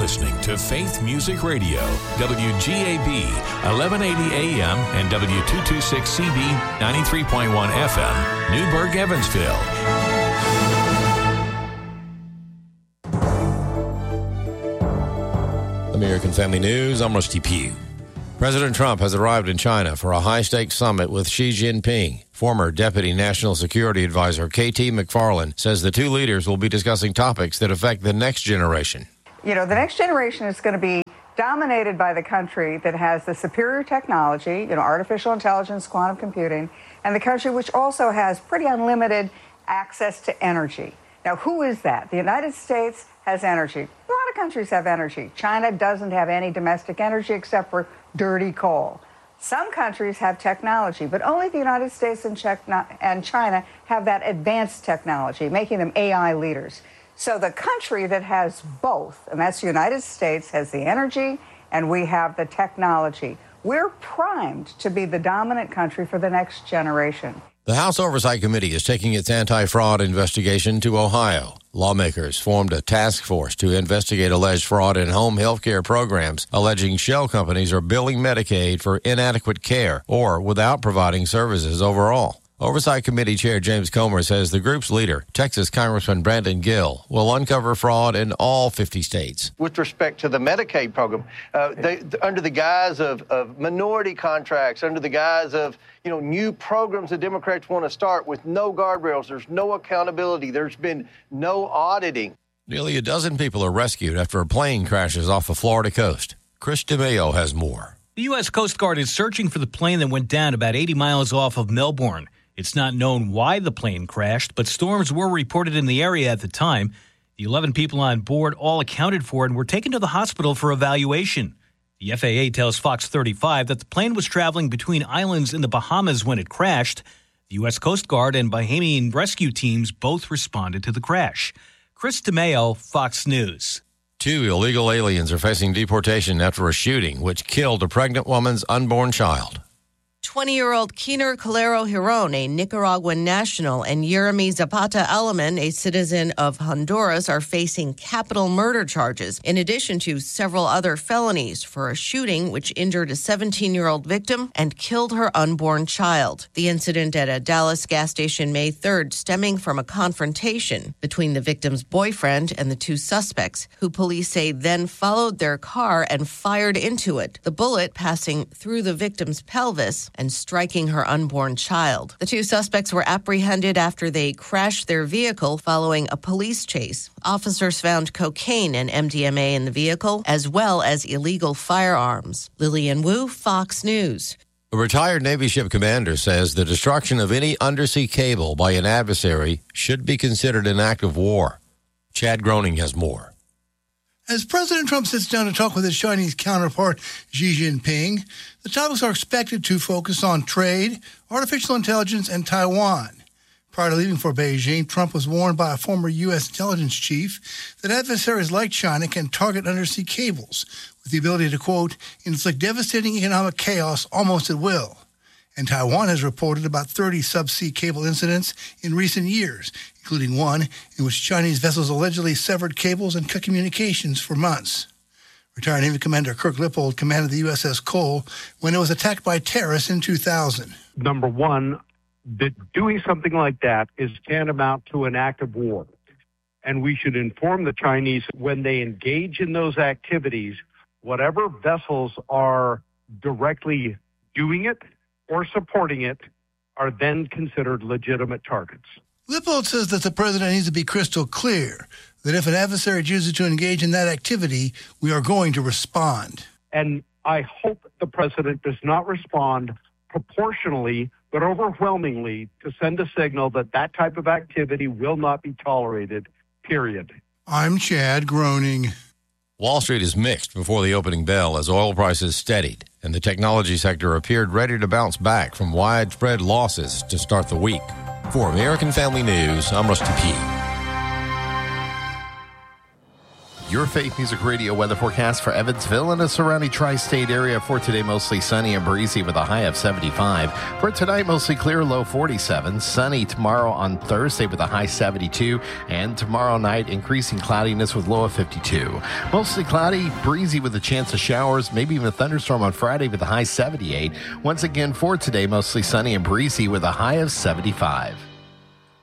listening to Faith Music Radio, WGAB, 1180 AM and W226CB, 93.1 FM, Newburgh, Evansville. American Family News, I'm Rusty Pugh. President Trump has arrived in China for a high-stakes summit with Xi Jinping. Former Deputy National Security Advisor K.T. McFarland says the two leaders will be discussing topics that affect the next generation. You know, the next generation is going to be dominated by the country that has the superior technology, artificial intelligence, quantum computing, and the country which also has pretty unlimited access to energy. Now, who is that? The United States has energy. A lot of countries have energy. China doesn't have any domestic energy except for dirty coal. Some countries have technology, but only the United States and China have that advanced technology, making them AI leaders. So the country that has both, and that's the United States, has the energy and we have the technology. We're primed to be the dominant country for the next generation. The House Oversight Committee is taking its anti-fraud investigation to Ohio. Lawmakers formed a task force to investigate alleged fraud in home health care programs, alleging shell companies are billing Medicaid for inadequate care or without providing services overall. Oversight Committee Chair James Comer says the group's leader, Texas Congressman Brandon Gill, will uncover fraud in all 50 states. With respect to the Medicaid program, under the guise of minority contracts, under the guise of new programs the Democrats want to start with no guardrails, there's no accountability, there's been no auditing. Nearly a dozen people are rescued after a plane crashes off the Florida coast. Chris DeMeo has more. The U.S. Coast Guard is searching for the plane that went down about 80 miles off of Melbourne. It's not known why the plane crashed, but storms were reported in the area at the time. The 11 people on board all accounted for and were taken to the hospital for evaluation. The FAA tells Fox 35 that the plane was traveling between islands in the Bahamas when it crashed. The U.S. Coast Guard and Bahamian rescue teams both responded to the crash. Chris DeMeo, Fox News. 2 illegal aliens are facing deportation after a shooting which killed a pregnant woman's unborn child. 20-year-old Kiner Calero Hiron, a Nicaraguan national, and Jeremy Zapata Alaman, a citizen of Honduras, are facing capital murder charges, in addition to several other felonies for a shooting which injured a 17-year-old victim and killed her unborn child. The incident at a Dallas gas station May 3rd stemming from a confrontation between the victim's boyfriend and the two suspects, who police say then followed their car and fired into it, the bullet passing through the victim's pelvis and striking her unborn child. The two suspects were apprehended after they crashed their vehicle following a police chase. Officers found cocaine and MDMA in the vehicle, as well as illegal firearms. Lillian Wu, Fox News. A retired Navy ship commander says the destruction of any undersea cable by an adversary should be considered an act of war. Chad Groening has more. As President Trump sits down to talk with his Chinese counterpart, Xi Jinping, the topics are expected to focus on trade, artificial intelligence, and Taiwan. Prior to leaving for Beijing, Trump was warned by a former U.S. intelligence chief that adversaries like China can target undersea cables with the ability to, quote, inflict devastating economic chaos almost at will. And Taiwan has reported about 30 subsea cable incidents in recent years, including one in which Chinese vessels allegedly severed cables and cut communications for months. Retired Navy Commander Kirk Lippold commanded the USS Cole when it was attacked by terrorists in 2000. Number one, that doing something like that is tantamount to an act of war. And we should inform the Chinese when they engage in those activities, whatever vessels are directly doing it or supporting it are then considered legitimate targets. Lippold says that the president needs to be crystal clear that if an adversary chooses to engage in that activity, we are going to respond. And I hope the president does not respond proportionally, but overwhelmingly to send a signal that that type of activity will not be tolerated, period. I'm Chad Groening. Wall Street is mixed before the opening bell as oil prices steadied, and the technology sector appeared ready to bounce back from widespread losses to start the week. For American Family News, I'm Rusty Pugh. Your Faith Music Radio weather forecast for Evansville and the surrounding tri-state area. For today, mostly sunny and breezy with a high of 75. For tonight, mostly clear, low 47. Sunny tomorrow on Thursday with a high 72. And tomorrow night, increasing cloudiness with low of 52. Mostly cloudy, breezy with a chance of showers, maybe even a thunderstorm on Friday with a high 78. Once again, for today, mostly sunny and breezy with a high of 75.